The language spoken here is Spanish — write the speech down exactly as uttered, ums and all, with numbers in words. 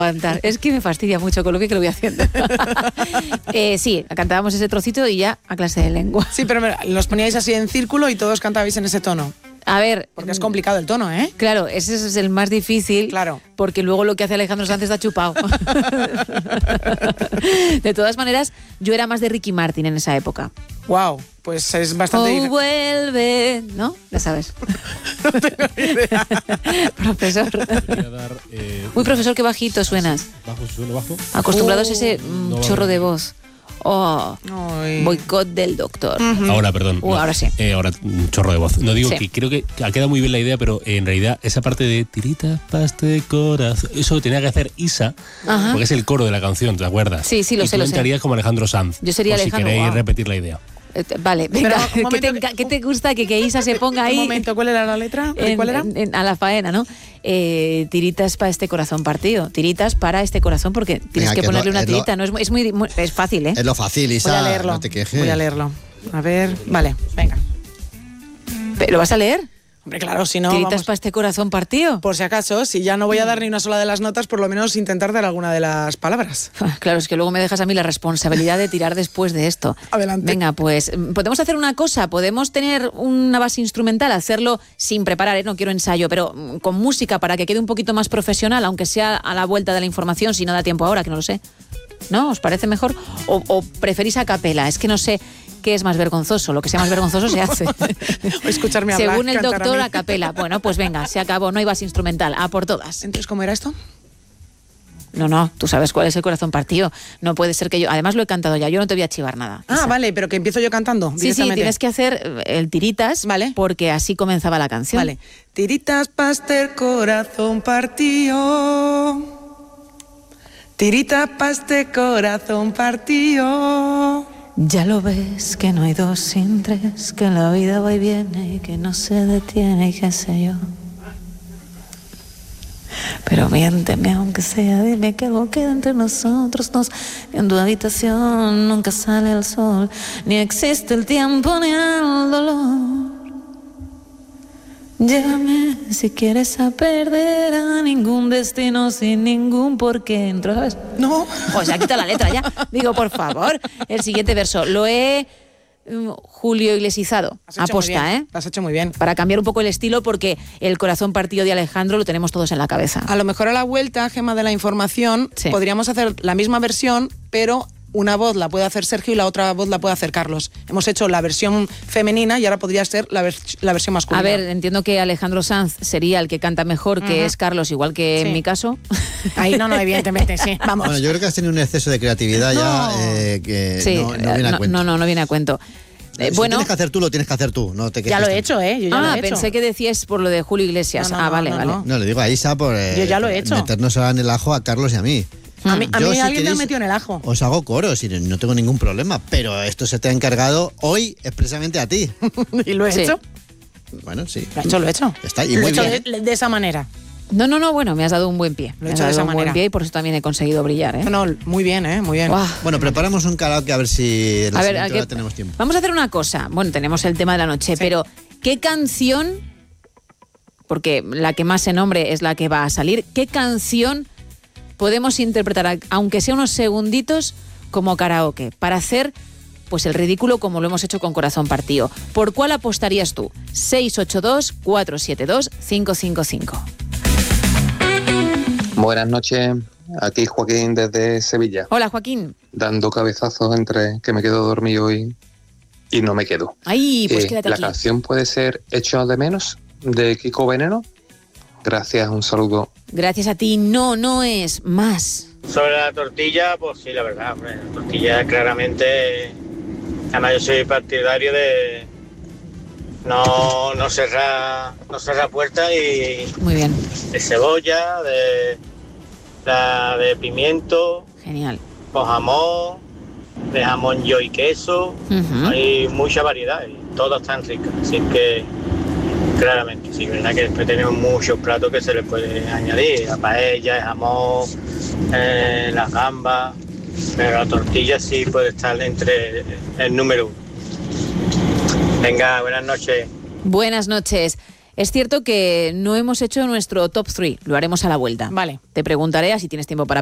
Cantar. Es que me fastidia mucho con lo que lo voy haciendo. eh, sí, cantábamos ese trocito y ya a clase de lengua. Sí, pero los poníais así en círculo y todos cantabais en ese tono. A ver... Porque es complicado el tono, ¿eh? Claro, ese es el más difícil. Claro. Porque luego lo que hace Alejandro Sanz está chupado. De todas maneras, yo era más de Ricky Martin en esa época. Wow, pues es bastante... Oh, vuelve, ¿no? Ya sabes. No tengo ni idea. Profesor. Dar, eh, Uy, profesor, qué bajito suenas. ¿Bajo? ¿Sueno bajo? Acostumbrados Oh, a ese mm, no chorro vale. de voz. Oh, Ay. boicot del doctor. Uh-huh. Ahora, perdón. Uh, no, ahora sí. Eh, ahora, un chorro de voz. No digo Sí. que creo que ha quedado muy bien la idea, pero en realidad esa parte de tiritas, paste, corazón, eso lo tenía que hacer Isa, Ajá. porque es el coro de la canción, ¿te acuerdas? Sí, sí, lo y sé, tú lo sé. entrarías como Alejandro Sanz. Yo sería por Alejandro, si queréis wow. repetir la idea. Eh, Vale, venga. Pero, un ¿Qué, momento, te, enca- qué te gusta que, que Isa se ponga ahí? Un momento, ¿cuál era la letra? En- ¿Cuál era? en- en- a la faena, ¿no? Eh, tiritas para este corazón partido. Tiritas para este corazón, porque tienes Venga, que que ponerle no- una es lo- tirita. No es, muy- es muy, muy- es fácil, ¿eh? Es lo fácil, Isa. Voy a leerlo. No te quejes. Voy a leerlo. A ver, vale, venga. ¿Lo vas a leer? Hombre, claro, si no, Tiritas vamos, para este corazón partido. por si acaso, si ya no voy a dar ni una sola de las notas, por lo menos intentar dar alguna de las palabras. Claro, es que luego me dejas a mí la responsabilidad de tirar después de esto. Adelante. Venga, pues podemos hacer una cosa, podemos tener una base instrumental, hacerlo sin preparar, ¿eh? No quiero ensayo, pero mm, con música para que quede un poquito más profesional, aunque sea a la vuelta de la información, si no da tiempo ahora, que no lo sé. ¿No? ¿Os parece mejor? ¿O, o preferís a capela? Es que no sé qué es más vergonzoso. Lo que sea más vergonzoso se hace. O escucharme hablar, Según el cantar a doctor, mí. a capela. Bueno, pues venga, se acabó, no hay base instrumental, a por todas. Entonces, ¿cómo era esto? No, no, tú sabes cuál es el corazón partido. No puede ser que yo... Además lo he cantado ya, yo no te voy a chivar nada. Ah, Isa. vale, pero que empiezo yo cantando Sí, sí, directamente. tienes que hacer el tiritas, Vale. porque así comenzaba la canción. Vale. Tiritas paste corazón partido. Tiritas paste corazón partido. Ya lo ves, que no hay dos sin tres, que la vida va y viene y que no se detiene y qué sé yo. Pero miénteme aunque sea, dime que algo queda entre nosotros dos. En tu habitación nunca sale el sol, ni existe el tiempo ni el dolor. Llévame si quieres a perder a ningún destino sin ningún porqué. ¿Entro, sabes? No. O sea, quita la letra ya. Digo, por favor, el siguiente verso. Lo he um, Julio Iglesizado. Has hecho muy Aposta, bien, ¿eh? Lo has hecho muy bien. Para cambiar un poco el estilo, porque el corazón partido de Alejandro lo tenemos todos en la cabeza. A lo mejor a la vuelta, Gema, de la información, Sí. podríamos hacer la misma versión, pero una voz la puede hacer Sergio y la otra voz la puede hacer Carlos. Hemos hecho la versión femenina y ahora podría ser la, vers- la versión masculina. A ver, entiendo que Alejandro Sanz sería el que canta mejor, que Ujú. es Carlos, igual que Sí. en mi caso. Ahí no, no, evidentemente, sí. Vamos. Bueno, yo creo que has tenido un exceso de creatividad No. ya eh, que Sí, no, no viene a no, cuento. no, no, no viene a cuento. Eh, Si bueno, tienes que hacer tú, lo tienes que hacer tú. No te quejes Ya lo he tanto. hecho, ¿eh? Yo ya ah, lo he hecho. pensé que decías por lo de Julio Iglesias. No, no, ah, no, vale, no, vale. no. No, le digo a Isa por eh, Yo ya lo he hecho. meternos en el ajo a Carlos y a mí. A mí, a Yo, mí si alguien me ha queréis, metido en el ajo. Os hago coros y no tengo ningún problema, pero esto se te ha encargado hoy expresamente a ti. Y lo he Sí. hecho. Bueno, sí. Lo he hecho, lo he hecho. Ya está, y lo he muy hecho bien. de, de esa manera. No, no, no, bueno, me has dado un buen pie. Lo he Me has hecho de dado esa un buen manera. pie y por eso también he conseguido brillar, ¿eh? No, no, muy bien, ¿eh? Muy bien. Guau. Bueno, preparamos un karaoke a ver si en la A ver, siguiente ¿a qué- hora tenemos tiempo. Vamos a hacer una cosa. Bueno, tenemos el tema de la noche, pero ¿qué canción, porque la que más se nombre es la que va a salir, qué canción podemos interpretar, a- aunque sea unos segunditos, como karaoke, para hacer pues el ridículo como lo hemos hecho con Corazón Partido? ¿Por cuál apostarías tú? seis ocho dos, cuatro siete dos, cinco cinco cinco. Buenas noches, aquí Joaquín desde Sevilla, Hola, Joaquín. dando cabezazos entre que me quedo dormido y, y no me quedo. Ay, pues Eh, quédate la aquí. canción puede ser Hecho de Menos, de Kiko Veneno. Gracias, un saludo. Gracias a ti. No, no es más. Sobre la tortilla, pues sí, la verdad, hombre, la tortilla claramente, además yo soy partidario de no, no cerrar no cerrar puertas y Muy bien. de cebolla, de, la de pimiento, Genial. con jamón, de jamón yo y queso, Ujú. hay mucha variedad y todas están ricas, así que claramente, sí, verdad que después tenemos muchos platos que se les puede añadir, la paella, el jamón, eh, las gambas, pero la tortilla sí puede estar entre el número uno. Venga, buenas noches. Buenas noches. Es cierto que no hemos hecho nuestro top tres, lo haremos a la vuelta. Vale. Te preguntaré, así tienes tiempo para